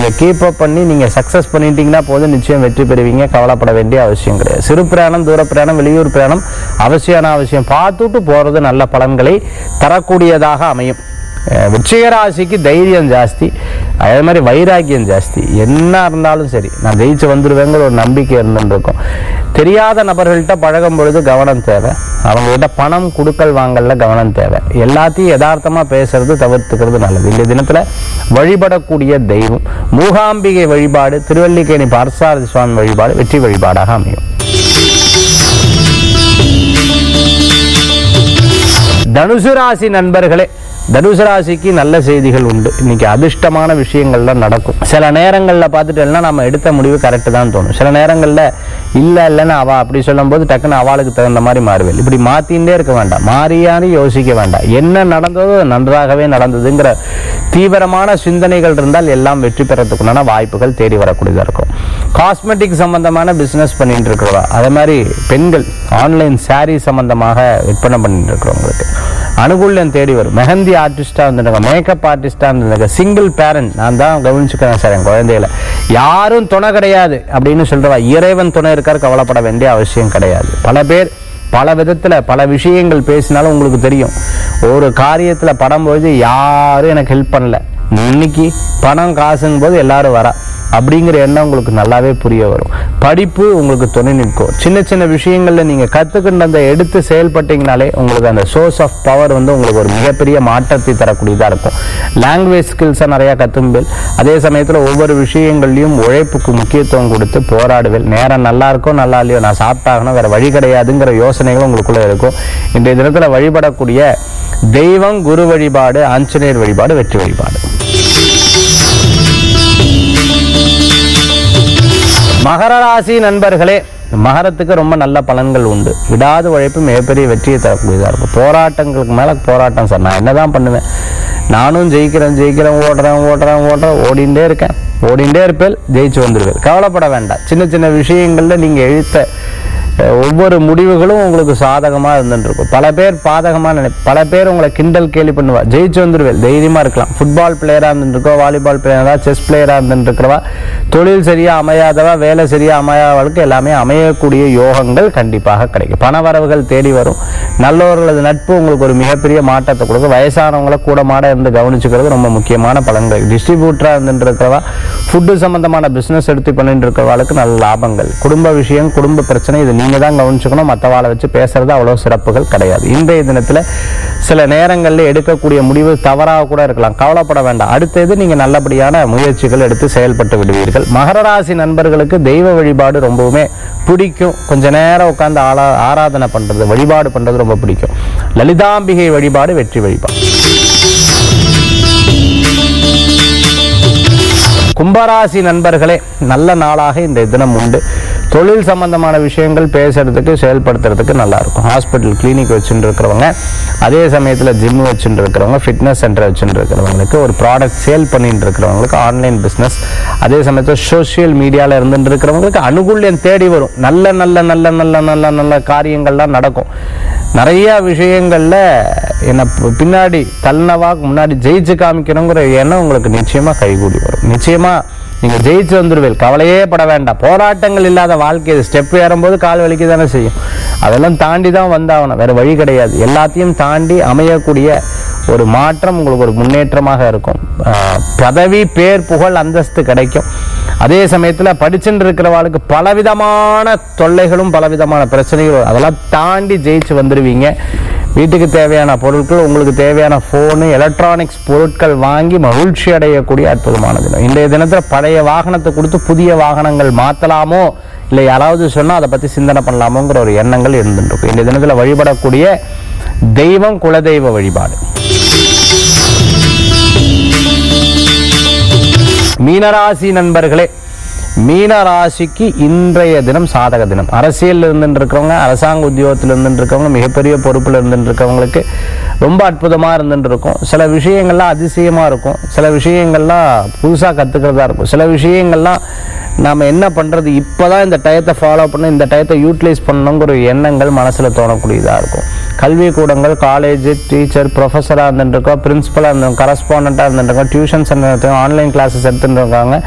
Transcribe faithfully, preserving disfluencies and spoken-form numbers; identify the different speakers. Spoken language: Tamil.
Speaker 1: நீங்கள் கீப் அப் பண்ணி நீங்கள் சக்ஸஸ் பண்ணிட்டீங்கன்னா போதும், நிச்சயம் வெற்றி பெறுவீங்க. கவலைப்பட வேண்டிய அவசியம் கிடையாது. சிறு பிரயாணம், தூர பிரயாணம், வெளியூர் பிரயாணம் அவசியமான அவசியம் பார்த்துட்டு போகிறது நல்ல பலன்களை தரக்கூடியதாக அமையும். விருச்சிகராசிக்கு தைரியம் ஜாஸ்தி, அதே மாதிரி வைராக்கியம் ஜாஸ்தி. என்ன இருந்தாலும் சரி நான் ஜெயிச்சு வந்துடுவேங்கிற ஒரு நம்பிக்கை இருந்துருக்கும். தெரியாத நபர்கள்ட்ட பழகும் பொழுது கவனம் தேவை. அவங்ககிட்ட பணம் கொடுக்கல் வாங்கல கவனம் தேவை. எல்லாத்தையும் யதார்த்தமா பேசுறது தவிர்த்துக்கிறது நல்லது. இந்த தினத்துல வழிபடக்கூடிய தெய்வம் மூகாம்பிகை வழிபாடு, திருவல்லிக்கேணி பார்த்தசாரதி சுவாமி வழிபாடு வெற்றி வழிபாடாக அமையும். தனுசு ராசி நண்பர்களே, தனுசு ராசிக்கு நல்ல செய்திகள் உண்டு. இன்னைக்கு அதிர்ஷ்டமான விஷயங்கள்லாம் நடக்கும். சில நேரங்களில் பார்த்துட்டேன்னா நம்ம எடுத்த முடிவு கரெக்டு தான் தோணும். சில நேரங்களில் இல்லை இல்லைன்னு அவள் அப்படி சொல்லும் போது டக்குன்னு அவளுக்கு தகுந்த மாதிரி மாறுவேன். இப்படி மாற்றிகிட்டே இருக்க வேண்டாம், மாறியானு யோசிக்க வேண்டாம். என்ன நடந்ததோ நன்றாகவே நடந்ததுங்கிற தீவிரமான சிந்தனைகள் இருந்தால் எல்லாம் வெற்றி பெறத்துக்குண்டான வாய்ப்புகள் தேடி வரக்கூடியதாக இருக்கும். காஸ்மெட்டிக் சம்பந்தமான பிஸ்னஸ் பண்ணிட்டு இருக்கிறவா, அதே மாதிரி பெண்கள் ஆன்லைன் சாரீ சம்பந்தமாக விற்பனை பண்ணிட்டு இருக்கிறவங்களுக்கு அனுகூல்யம் தேடி வரும். மெஹந்தி ஆர்டிஸ்டா இருந்துருங்க, மேக்கப் ஆர்டிஸ்டா இருந்துருங்க, சிங்கிள் பேரண்ட் நான் தான் கவனிச்சுக்கிறேன் சார் என் குழந்தைகளை, யாரும் துணை கிடையாது அப்படின்னு சொல்றவா, இறைவன் துணை இருக்காரு, கவலைப்பட வேண்டிய அவசியம் கிடையாது. பல பேர் பல விதத்துல பல விஷயங்கள் பேசினாலும் உங்களுக்கு தெரியும், ஒரு காரியத்துல படும்போது யாரும் எனக்கு ஹெல்ப் பண்ணல, இன்னைக்கு பணம் காசுங்கும் போது எல்லாரும் வரா அப்படிங்கிற எண்ணம் உங்களுக்கு நல்லாவே புரிய வரும். படிப்பு உங்களுக்கு துணை நிற்கும். சின்ன சின்ன விஷயங்கள்ல நீங்க கத்துக்கிட்ட எடுத்து செயல்பட்டீங்கனாலே உங்களுக்கு அந்த சோர்ஸ் ஆஃப் பவர் வந்து உங்களுக்கு ஒரு மிகப்பெரிய மாற்றத்தை தரக்கூடியதா இருக்கும். லாங்குவேஜ் ஸ்கில்ஸை நிறைய கத்தும்பேல், அதே சமயத்துல ஒவ்வொரு விஷயங்கள்லயும் உழைப்புக்கு முக்கியத்துவம் கொடுத்து போராடுவேல். நேரம் நல்லா இருக்கும் நல்லா இல்லையோ நான் சாப்பிட்டாகணும், வேற வழி கிடையாதுங்கிற யோசனைகள் உங்களுக்குள்ள இருக்கும். இன்றைய தினத்துல வழிபடக்கூடிய தெய்வம் குரு வழிபாடு, ஆஞ்சநேயர் வழிபாடு வெற்றி வழிபாடு. மகர ராசி நண்பர்களே, மகரத்துக்கு ரொம்ப நல்ல பலன்கள் உண்டு. விடாத உழைப்பு மிகப்பெரிய வெற்றியை தரக்கூடியதாக இருக்கும். போராட்டங்களுக்கு மேல போராட்டம் சார், நான் என்னதான் பண்ணுவேன், நானும் ஜெயிக்கிறேன் ஜெயிக்கிறேன் ஓடுறேன் ஓடுறேன் ஓடுறேன் ஓடிண்டே இருக்கேன், ஓடிண்டே இருப்பேன், ஜெயிச்சு வந்துடுவேன். கவலைப்பட வேண்டாம். சின்ன சின்ன விஷயங்கள்ல நீங்க எழுத்த ஒவ்வொரு முடிவுகளும் உங்களுக்கு சாதகமா இருந்துட்டு இருக்கும். பல பேர் பாதகமா நினை பல பேர் உங்களை கிண்டல் கேலி பண்ணுவா, ஜெயிச்சு வந்துடுவேன், தைரியமா இருக்கலாம். ஃபுட்பால் பிளேயரா இருந்துருக்கோ, வாலிபால் பிளேயரா, செஸ் பிளேயரா இருந்துட்டு இருக்கிறவா, தொழில் சரியா அமையாதவா, வேலை சரியா அமையாதவர்களுக்கு எல்லாமே அமையக்கூடிய யோகங்கள் கண்டிப்பாக கிடைக்கும். பண வரவுகள் தேடி வரும். நல்லவர்களது நட்பு உங்களுக்கு ஒரு மிகப்பெரிய மாற்றத்தை கொடுக்கும். வயசானவங்களை கூட மாட இருந்து கவனிச்சுக்கிறது ரொம்ப முக்கியமான பலன்கள். டிஸ்ட்ரிபியூட்டரா இருந்துட்டு இருக்கிறவா, ஃபுட்டு சம்பந்தமான பிசினஸ் எடுத்து பண்ணிட்டு இருக்கிறவாளுக்கு நல்ல லாபங்கள். குடும்ப விஷயம், குடும்ப பிரச்சனை, இது நீங்க தான் கவனிச்சுக்கணும். மற்றவாளை வச்சு பேசுறது அவ்வளவு சிறப்புகள் கிடையாது. இன்றைய தினத்துல சில நேரங்களில் எடுக்கக்கூடிய முடிவு தவறாக கூட இருக்கலாம், கவலைப்பட வேண்டாம். அடுத்தது நீங்க நல்லபடியான முயற்சிகள் எடுத்து செயல்பட்டு விடுவீர்கள். மகர ராசி நண்பர்களுக்கு தெய்வ வழிபாடு ரொம்பவுமே பிடிக்கும். கொஞ்ச நேரம் உட்கார்ந்து ஆரா ஆராதனை பண்றது, வழிபாடு பண்றது ரொம்ப பிடிக்கும். லலிதாம்பிகை வழிபாடு வெற்றி வழிபாடு. கும்பராசி நண்பர்களே, நல்ல நாளாக இந்த தினம் உண்டு. தொழில் சம்பந்தமான விஷயங்கள் பேசுறதுக்கு செயல்படுத்துறதுக்கு நல்லா இருக்கும். ஹாஸ்பிட்டல் கிளினிக் வச்சுட்டு இருக்கிறவங்க, அதே சமயத்தில் ஜிம் வச்சுட்டு இருக்கிறவங்க, ஃபிட்னஸ் சென்டர் வச்சுட்டு இருக்கிறவங்களுக்கு, ஒரு ப்ராடக்ட் சேல் பண்ணிட்டு இருக்கிறவங்களுக்கு, ஆன்லைன் பிஸ்னஸ், அதே சமயத்தில் சோசியல் மீடியாவில் இருந்துட்டு இருக்கிறவங்களுக்கு அனுகூல்யம் தேடி வரும். நல்ல நல்ல நல்ல நல்ல நல்ல நல்ல காரியங்கள்லாம் நடக்கும். நிறைய விஷயங்கள்ல என்ன பின்னாடி தள்ளனவா முன்னாடி ஜெயிச்சு காமிக்கணுங்கிற எண்ணம் உங்களுக்கு நிச்சயமா கைகூடி வரும். நிச்சயமா நீங்க ஜெயிச்சு வந்துடுவீர்கள், கவலையே பட வேண்டாம். போராட்டங்கள் இல்லாத வாழ்க்கை, ஸ்டெப் ஏறும்போது கால் வலிக்கு தானே செய்யும், அதெல்லாம் தாண்டி தான் வந்தாகணும், வேற வழி கிடையாது. எல்லாத்தையும் தாண்டி அமையக்கூடிய ஒரு மாற்றம் உங்களுக்கு ஒரு முன்னேற்றமாக இருக்கும். பதவி, பேர், புகழ், அந்தஸ்து கிடைக்கும். அதே சமயத்துல படிச்சுட்டு இருக்கிறவாளுக்கு பலவிதமான தொல்லைகளும் பலவிதமான பிரச்சனைகளும், அதெல்லாம் தாண்டி ஜெயிச்சு வந்துடுவீங்க. வீட்டுக்கு தேவையான பொருட்கள், உங்களுக்கு தேவையான போனு, எலக்ட்ரானிக்ஸ் பொருட்கள் வாங்கி மகிழ்ச்சி அடையக்கூடிய அற்புதமான தினம். இன்றைய தினத்துல பழைய வாகனத்தை கொடுத்து புதிய வாகனங்கள் மாத்தலாமோ, இல்லை யாராவது சொன்னா அதை பத்தி சிந்தனை பண்ணலாமோங்கிற ஒரு எண்ணங்கள் இருந்துட்டு இருக்கும். இன்றைய தினத்துல வழிபடக்கூடிய தெய்வம் குலதெய்வ வழிபாடு. மீனராசி நண்பர்களே, மீன ராசிக்கு இன்றைய தினம் சாதக தினம். அரசியல் இருந்துட்டு இருக்கிறவங்க, அரசாங்க உத்தியோகத்தில் இருந்துட்டு இருக்கவங்க, மிகப்பெரிய பொறுப்பில் இருந்துட்டு இருக்கவங்களுக்கு ரொம்ப அற்புதமா இருந்துட்டு இருக்கும். சில விஷயங்கள்லாம் அதிசயமா இருக்கும், சில விஷயங்கள்லாம் புதுசா கத்துக்கிறதா இருக்கும், சில விஷயங்கள்லாம் நாம என்ன பண்றது, இப்பதான் இந்த டயத்தை ஃபாலோ பண்ண, இந்த டயத்தை யூட்டிலைஸ் பண்ணணுங்கிற எண்ணங்கள் மனசுல தோணக்கூடியதா இருக்கும். கல்வி கூடங்கள், காலேஜ், டீச்சர், ப்ரொஃபஸரா இருந்துட்டு இருக்கோம், பிரின்சிபலா இருந்தோம், கரஸ்பாண்டண்டா இருந்துட்டு இருக்கோம், டியூஷன் சென்டர், ஆன்லைன் கிளாஸஸ் எடுத்துட்டு இருக்காங்க,